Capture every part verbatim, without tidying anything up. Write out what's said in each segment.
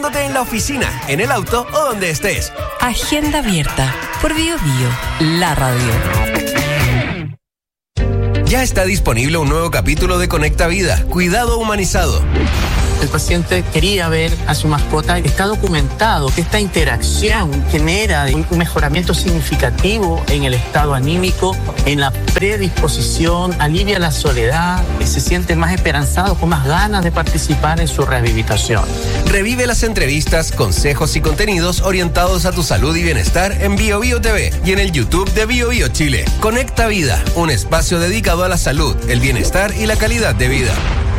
en la oficina, en el auto o donde estés. Agenda abierta por Bio Bio, la radio. Ya está disponible un nuevo capítulo de Conecta Vida, Cuidado Humanizado. El paciente quería ver a su mascota. Está documentado que esta interacción genera un mejoramiento significativo en el estado anímico, en la predisposición, alivia la soledad, se siente más esperanzado, con más ganas de participar en su rehabilitación. Revive las entrevistas, consejos y contenidos orientados a tu salud y bienestar en Bio Bio T V y en el YouTube de Bio Bio Chile. Conecta Vida, un espacio dedicado a la salud, el bienestar y la calidad de vida.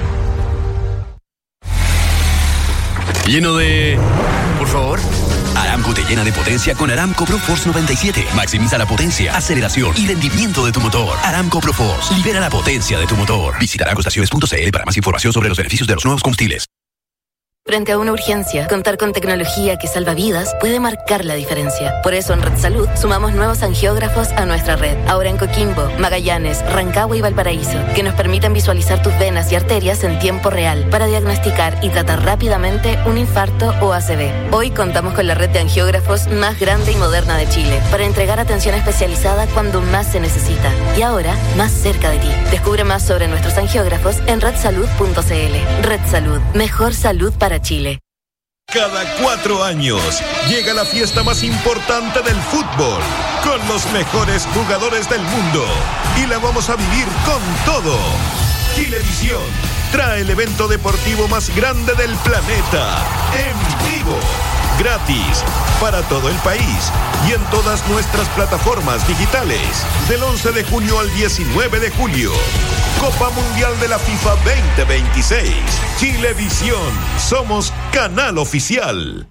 Lleno de... Por favor. Aramco te llena de potencia con Aramco ProForce noventa y siete. Maximiza la potencia, aceleración y rendimiento de tu motor. Aramco ProForce. Libera la potencia de tu motor. Visita aramco estaciones punto c l para más información sobre los beneficios de los nuevos combustibles. Frente a una urgencia, contar con tecnología que salva vidas puede marcar la diferencia. Por eso en Red Salud sumamos nuevos angiógrafos a nuestra red. Ahora en Coquimbo, Magallanes, Rancagua y Valparaíso, que nos permiten visualizar tus venas y arterias en tiempo real para diagnosticar y tratar rápidamente un infarto o A C V. Hoy contamos con la red de angiógrafos más grande y moderna de Chile para entregar atención especializada cuando más se necesita. Y ahora, más cerca de ti. Descubre más sobre nuestros angiógrafos en red salud punto c l. Red Salud. Mejor salud para Chile. Cada cuatro años llega la fiesta más importante del fútbol con los mejores jugadores del mundo y la vamos a vivir con todo. Chilevisión trae el evento deportivo más grande del planeta en vivo, gratis para todo el país y en todas nuestras plataformas digitales del once de junio al diecinueve de julio. Copa Mundial de la FIFA veinte veintiséis. Chilevisión. Somos canal oficial.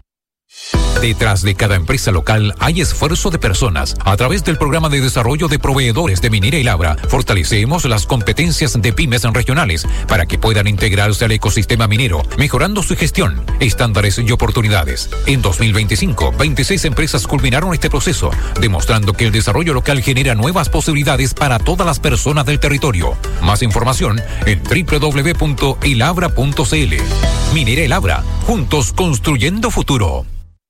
Detrás de cada empresa local hay esfuerzo de personas. A través del programa de desarrollo de proveedores de Minera y Labra, fortalecemos las competencias de pymes regionales para que puedan integrarse al ecosistema minero, mejorando su gestión, estándares y oportunidades. En dos mil veinticinco, veintiséis empresas culminaron este proceso, demostrando que el desarrollo local genera nuevas posibilidades para todas las personas del territorio. Más información en doble u doble u doble u punto elabra punto c l. Minera y Labra, juntos construyendo futuro.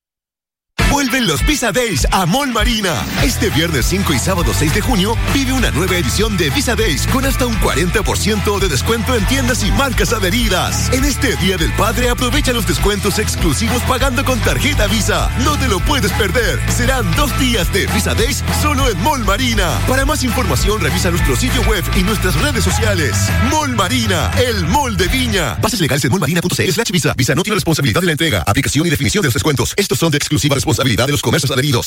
Vuelven los Visa Days a Mall Marina. Este viernes cinco y sábado seis de junio vive una nueva edición de Visa Days con hasta un cuarenta por ciento de descuento en tiendas y marcas adheridas. En este Día del Padre aprovecha los descuentos exclusivos pagando con tarjeta Visa. No te lo puedes perder. Serán dos días de Visa Days solo en Mall Marina. Para más información revisa nuestro sitio web y nuestras redes sociales. Mall Marina, el mall de Viña. Bases legales en mallmarina punto c l slash visa. Visa no tiene responsabilidad de la entrega, aplicación y definición de los descuentos. Estos son de exclusiva responsabilidad de los comercios adheridos.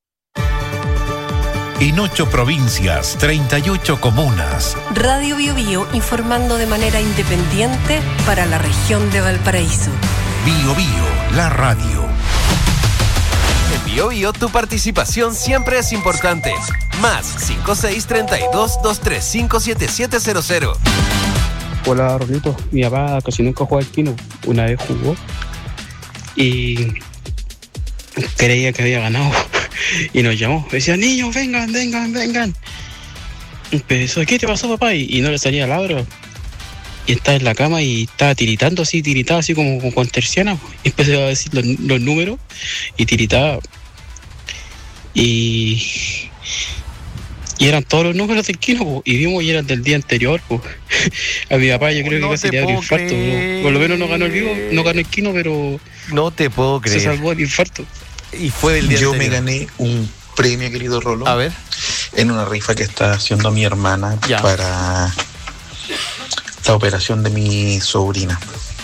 En ocho provincias, treinta y ocho comunas. Radio Bio Bio informando de manera independiente para la región de Valparaíso. Bio Bio, la radio. En Bio Bio tu participación siempre es importante. Más cinco seis treinta y dos dos tres cinco siete siete cero cero. Hola, Rolito. Mi papá casi nunca juega al quino. Una vez jugó y creía que había ganado y nos llamó. Decía, niños, vengan, vengan, vengan. Empezó, ¿qué te pasó, papá? Y, y no le salía labro. Y estaba en la cama y estaba tiritando así, tiritaba así como, como con terciana. Y empecé a decir los, los números y tiritaba. Y... Y eran todos los números del Kino, po, y vimos y eran del día anterior, po. A mi papá yo creo no que casi le dio un infarto, ¿no? Por lo menos no ganó el vivo, no ganó el Kino, pero no te puedo creer. Se salvó el infarto. Y fue del día Yo anterior. me gané un premio, querido Rolo. A ver. En una rifa que está haciendo mi hermana ya. Para la operación de mi sobrina.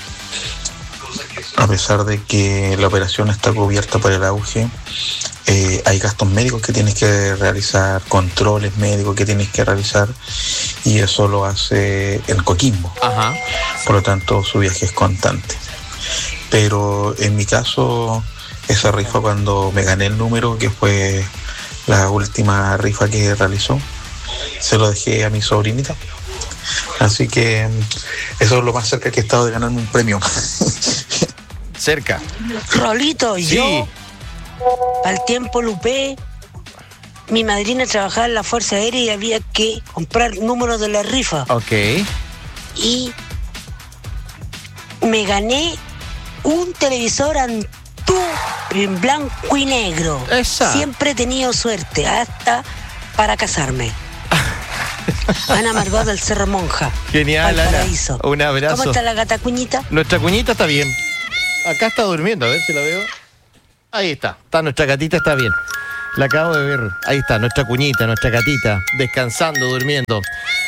A pesar de que la operación está cubierta por el auge, eh, hay gastos médicos que tienes que realizar, controles médicos que tienes que realizar, y eso lo hace en Coquimbo. Ajá. Por lo tanto, su viaje es constante. Pero en mi caso, esa rifa, cuando me gané el número, que fue la última rifa que realizó, se lo dejé a mi sobrinita. Así que eso es lo más cerca que he estado de ganarme un premio. Cerca. Rolito, y sí. yo, al tiempo Lupe, mi madrina trabajaba en la Fuerza Aérea y había que comprar números de la rifa. Ok. Y me gané un televisor Antú en blanco y negro. Esa. Siempre he tenido suerte, hasta para casarme. Ana Margot del Cerro Monja. Genial, Ana. Valparaíso. Un abrazo. ¿Cómo está la gata Cuñita? Nuestra cuñita está bien. Acá está durmiendo, a ver si la veo. Ahí está, está nuestra gatita, está bien. La acabo de ver. Ahí está, nuestra cuñita, nuestra gatita, descansando, durmiendo.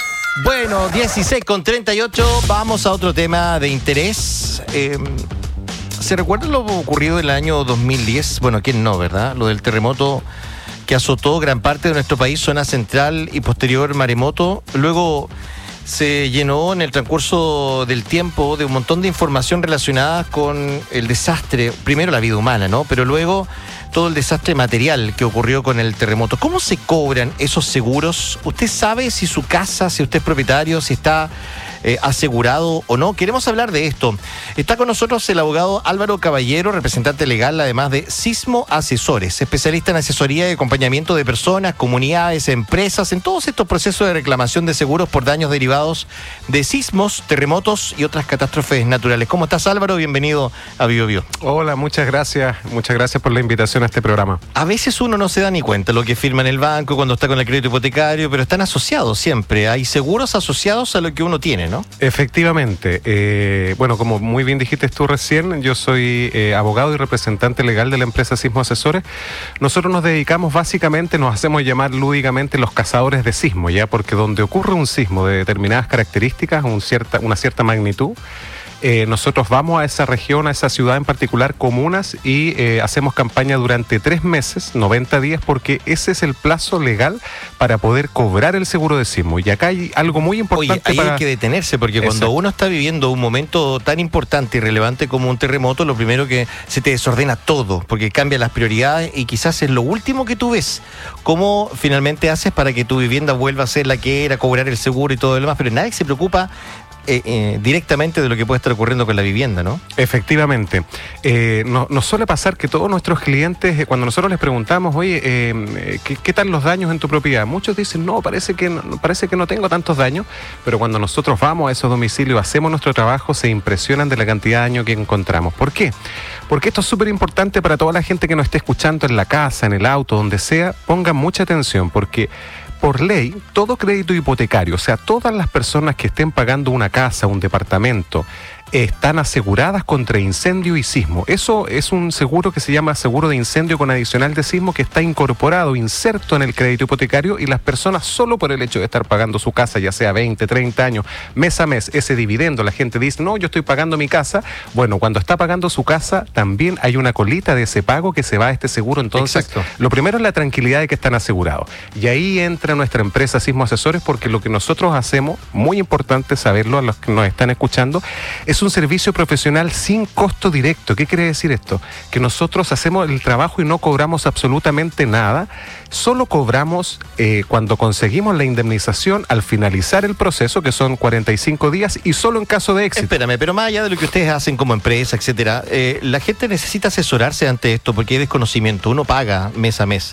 Bueno, dieciséis con treinta y ocho, vamos a otro tema de interés. Eh, ¿Se recuerda lo ocurrido en el año dos mil diez? Bueno, ¿quién no, verdad? Lo del terremoto que azotó gran parte de nuestro país, zona central y posterior maremoto. Luego se llenó en el transcurso del tiempo de un montón de información relacionada con el desastre, primero la vida humana, ¿no? Pero luego todo el desastre material que ocurrió con el terremoto. ¿Cómo se cobran esos seguros? ¿Usted sabe si su casa, si usted es propietario, si está eh, asegurado o no? Queremos hablar de esto. Está con nosotros el abogado Álvaro Caballero, representante legal, además de Sismo Asesores, especialista en asesoría y acompañamiento de personas, comunidades, empresas, en todos estos procesos de reclamación de seguros por daños derivados de sismos, terremotos y otras catástrofes naturales. ¿Cómo estás, Álvaro? Bienvenido a Bio Bio. Hola, muchas gracias. Muchas gracias por la invitación a este programa. A veces uno no se da ni cuenta lo que firma en el banco cuando está con el crédito hipotecario, pero están asociados siempre. Hay seguros asociados a lo que uno tiene, ¿no? Efectivamente. Eh, bueno, como muy bien dijiste tú recién, yo soy eh, abogado y representante legal de la empresa Sismo Asesores. Nosotros nos dedicamos básicamente, nos hacemos llamar lúdicamente los cazadores de sismo, ¿ya? Porque donde ocurre un sismo de determinadas características, un cierta, una cierta magnitud, Eh, nosotros vamos a esa región, a esa ciudad en particular, comunas, y eh, hacemos campaña durante tres meses, noventa días, porque ese es el plazo legal para poder cobrar el seguro de sismo. Y acá hay algo muy importante. Oye, ahí para... hay que detenerse, porque Exacto. cuando uno está viviendo un momento tan importante y relevante como un terremoto, lo primero que se te desordena todo, porque cambia las prioridades y quizás es lo último que tú ves. ¿Cómo finalmente haces para que tu vivienda vuelva a ser la que era, cobrar el seguro y todo lo demás? Pero nadie se preocupa Eh, eh, directamente de lo que puede estar ocurriendo con la vivienda, ¿no? Efectivamente. Eh, no, nos suele pasar que todos nuestros clientes, eh, cuando nosotros les preguntamos, oye, eh, ¿qué, ¿qué tal los daños en tu propiedad? Muchos dicen, no, parece que no, parece que no tengo tantos daños, pero cuando nosotros vamos a esos domicilios, hacemos nuestro trabajo, se impresionan de la cantidad de daño que encontramos. ¿Por qué? Porque esto es súper importante para toda la gente que nos esté escuchando en la casa, en el auto, donde sea. Pongan mucha atención, porque por ley, todo crédito hipotecario, o sea, todas las personas que estén pagando una casa, un departamento, están aseguradas contra incendio y sismo. Eso es un seguro que se llama seguro de incendio con adicional de sismo, que está incorporado, inserto en el crédito hipotecario, y las personas, solo por el hecho de estar pagando su casa, ya sea veinte, treinta años, mes a mes, ese dividendo, la gente dice, no, yo estoy pagando mi casa. Bueno, cuando está pagando su casa, también hay una colita de ese pago que se va a este seguro. Entonces, Exacto. lo primero es la tranquilidad de que están asegurados. Y ahí entra nuestra empresa Sismo Asesores, porque lo que nosotros hacemos, muy importante saberlo a los que nos están escuchando, es un servicio profesional sin costo directo. ¿Qué quiere decir esto? Que nosotros hacemos el trabajo y no cobramos absolutamente nada, solo cobramos eh, cuando conseguimos la indemnización al finalizar el proceso, que son cuarenta y cinco días, y solo en caso de éxito. Espérame, pero más allá de lo que ustedes hacen como empresa, etcétera, eh, la gente necesita asesorarse ante esto, porque hay desconocimiento, uno paga mes a mes.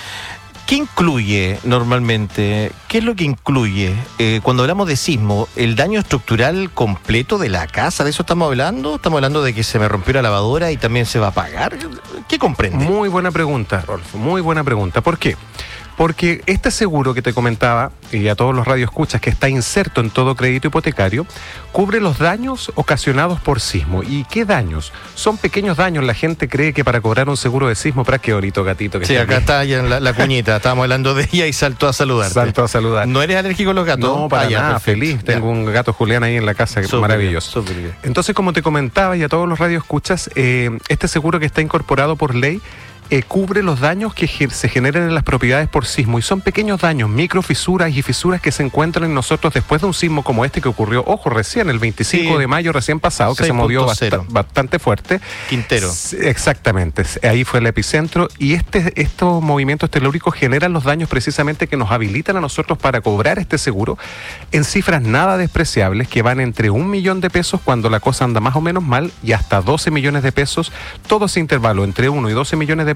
¿Qué incluye normalmente? ¿Qué es lo que incluye eh, cuando hablamos de sismo? ¿El daño estructural completo de la casa? ¿De eso estamos hablando? ¿Estamos hablando de que se me rompió la lavadora y también se va a pagar? ¿Qué comprende? Muy buena pregunta, Rolfo, muy buena pregunta. ¿Por qué? Porque este seguro que te comentaba, y a todos los radioescuchas, que está inserto en todo crédito hipotecario, cubre los daños ocasionados por sismo. ¿Y qué daños? Son pequeños daños. La gente cree que para cobrar un seguro de sismo, para qué bonito gatito que sí, está acá aquí. está ya la, la cuñita, estábamos hablando de ella y saltó a saludarte. Saltó a saludar. ¿No eres alérgico a los gatos? No, para ah, ya, nada, perfecto. feliz. Tengo un gato Julián ahí en la casa, Súper maravilloso. Bien, bien. Entonces, como te comentaba, y a todos los radioescuchas, eh, este seguro que está incorporado por ley, Eh, cubre los daños que ge- se generan en las propiedades por sismo, y son pequeños daños, microfisuras y fisuras que se encuentran en nosotros después de un sismo como este que ocurrió, ojo, recién, el veinticinco Sí. de mayo recién pasado, que se movió bast- bastante fuerte. Quintero. Exactamente, ahí fue el epicentro, y este, estos movimientos telúricos generan los daños precisamente que nos habilitan a nosotros para cobrar este seguro en cifras nada despreciables, que van entre un millón de pesos cuando la cosa anda más o menos mal, y hasta doce millones de pesos, todo ese intervalo entre uno y doce millones de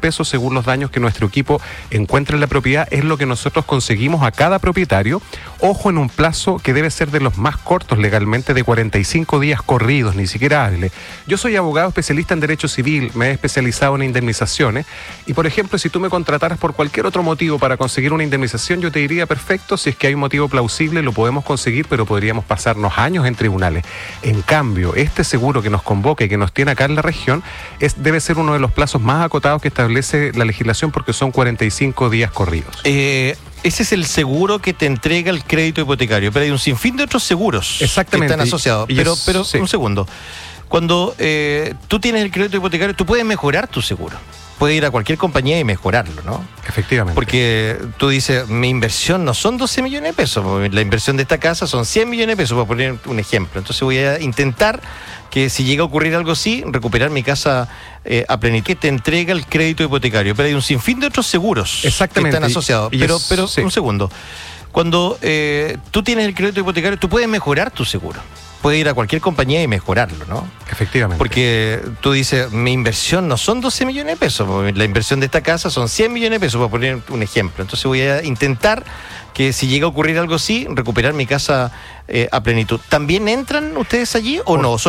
pesos según los daños que nuestro equipo encuentre en la propiedad. Es lo que nosotros conseguimos a cada propietario. Ojo, en un plazo que debe ser de los más cortos legalmente, de cuarenta y cinco días corridos, ni siquiera hable. Yo soy abogado especialista en derecho civil, me he especializado en indemnizaciones y, por ejemplo, si tú me contrataras por cualquier otro motivo para conseguir una indemnización, yo te diría perfecto, si es que hay un motivo plausible lo podemos conseguir, pero podríamos pasarnos años en tribunales. En cambio, este seguro que nos convoca y que nos tiene acá en la región es, debe ser uno de los plazos más acotados que establece la legislación, porque son cuarenta y cinco días corridos. Eh... Ese es el seguro que te entrega el crédito hipotecario, pero hay un sinfín de otros seguros Exactamente. que están asociados. Y, y pero es, pero sí. un segundo. Cuando eh, tú tienes el crédito hipotecario, tú puedes mejorar tu seguro. Puedes ir a cualquier compañía y mejorarlo, ¿no? Efectivamente. Porque tú dices, mi inversión no son doce millones de pesos, la inversión de esta casa son cien millones de pesos, para poner un ejemplo. Entonces voy a intentar que si llega a ocurrir algo así, recuperar mi casa eh, a plenitud. Que te entrega el crédito hipotecario, pero hay un sinfín de otros seguros Exactamente. que están asociados. Y, y pero es, pero sí. un segundo. Cuando eh, tú tienes el crédito hipotecario, tú puedes mejorar tu seguro. Puedes ir a cualquier compañía y mejorarlo, ¿no? Efectivamente. Porque tú dices, mi inversión no son doce millones de pesos, la inversión de esta casa son cien millones de pesos, para poner un ejemplo. Entonces voy a intentar que si llega a ocurrir algo así, recuperar mi casa eh, a plenitud. ¿También entran ustedes allí o no?